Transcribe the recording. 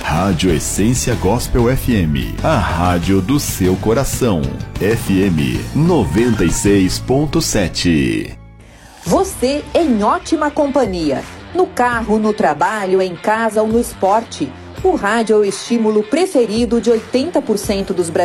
Rádio Essência Gospel FM, a rádio do seu coração. FM 96.7. Você em ótima companhia. No carro, no trabalho, em casa ou no esporte. O rádio é o estímulo preferido de 80% dos brasileiros.